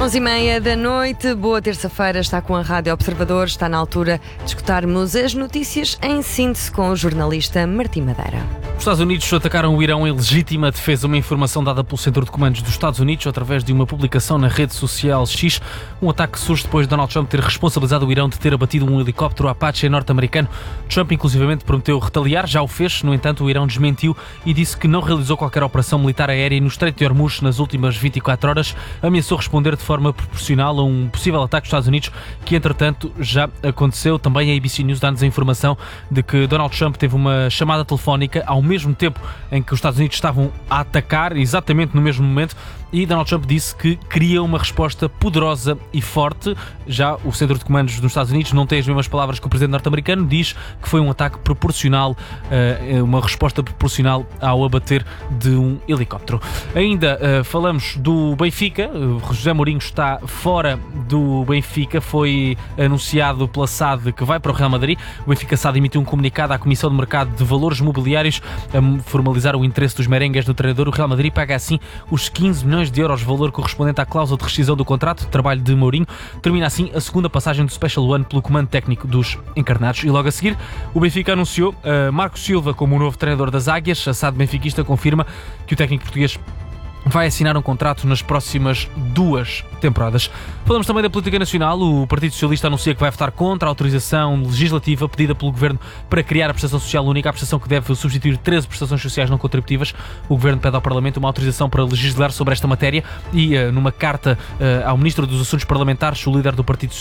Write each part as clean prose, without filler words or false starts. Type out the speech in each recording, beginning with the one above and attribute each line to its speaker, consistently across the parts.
Speaker 1: 11h30 da noite, boa terça-feira, está com a Rádio Observador, está na altura de escutarmos as notícias em síntese com o jornalista Martim Madeira.
Speaker 2: Os Estados Unidos atacaram o Irão em legítima defesa, uma informação dada pelo Centro de Comandos dos Estados Unidos através de uma publicação na rede social X. Um ataque surge depois de Donald Trump ter responsabilizado o Irão de ter abatido um helicóptero Apache norte-americano. Trump inclusivamente prometeu retaliar, já o fez, no entanto o Irão desmentiu e disse que não realizou qualquer operação militar aérea no Estreito de Hormuz nas últimas 24 horas. Ameaçou responder de forma proporcional a um possível ataque dos Estados Unidos, que entretanto já aconteceu. Também a ABC News dá-nos a informação de que Donald Trump teve uma chamada telefónica ao mesmo tempo em que os Estados Unidos estavam a atacar, exatamente no mesmo momento, e Donald Trump disse que queria uma resposta poderosa e forte. Já o Centro de Comandos dos Estados Unidos não tem as mesmas palavras que o presidente norte-americano, diz que foi um ataque proporcional, uma resposta proporcional ao abater de um helicóptero. Ainda falamos do Benfica. José Mourinho está fora do Benfica, foi anunciado pela SAD que vai para o Real Madrid. O Benfica SAD emitiu um comunicado à Comissão de Mercado de Valores Mobiliários a formalizar o interesse dos merengues no treinador. O Real Madrid paga assim os 15 milhões de euros, valor correspondente à cláusula de rescisão do contrato de trabalho de Mourinho. Termina assim a segunda passagem do Special One pelo comando técnico dos encarnados. E logo a seguir, o Benfica anunciou Marco Silva como o novo treinador das Águias. A SAD benfiquista confirma que o técnico português vai assinar um contrato nas próximas 2 temporadas. Falamos também da política nacional. O Partido Socialista anuncia que vai votar contra a autorização legislativa pedida pelo Governo para criar a prestação social única, a prestação que deve substituir 13 prestações sociais não contributivas. O Governo pede ao Parlamento uma autorização para legislar sobre esta matéria e, numa carta ao Ministro dos Assuntos Parlamentares, o líder do Partido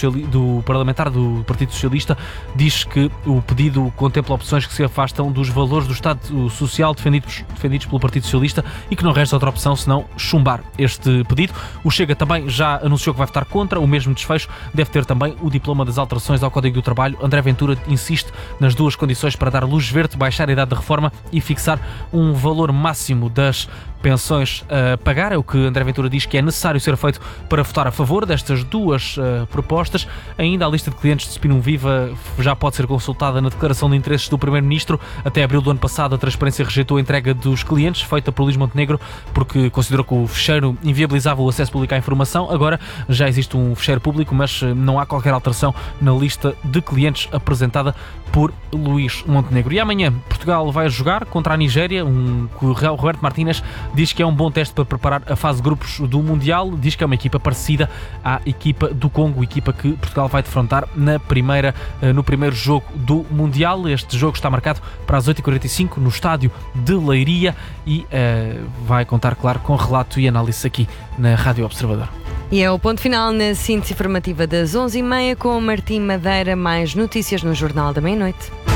Speaker 2: Socialista diz que o pedido contempla opções que se afastam dos valores do Estado Social defendidos pelo Partido Socialista e que não resta outra opção senão chumbar este pedido. O Chega também já anunciou que vai votar contra. O mesmo desfecho deve ter também o diploma das alterações ao Código do Trabalho. André Ventura insiste nas 2 condições para dar luz verde, baixar a idade de reforma e fixar um valor máximo das pensões a pagar. É o que André Ventura diz que é necessário ser feito para votar a favor destas 2 propostas. Ainda a lista de clientes de Spinum Viva já pode ser consultada na declaração de interesses do Primeiro-Ministro. Até abril do ano passado, a Transparência rejeitou a entrega dos clientes feita por Luís Montenegro porque considerou que o fecheiro inviabilizava o acesso público à informação. Agora já existe um fecheiro público, mas não há qualquer alteração na lista de clientes apresentada por Luís Montenegro. E amanhã Portugal vai jogar contra a Nigéria. O Roberto Martínez diz que é um bom teste para preparar a fase de grupos do Mundial. Diz que é uma equipa parecida à equipa do Congo, equipa que Portugal vai defrontar no primeiro jogo do Mundial. Este jogo está marcado para as 8h45 no estádio de Leiria e vai contar, claro, com relato e análise aqui na Rádio Observador.
Speaker 1: E é o ponto final na síntese informativa das 11h30 com o Martim Madeira. Mais notícias no Jornal da Meia-Noite.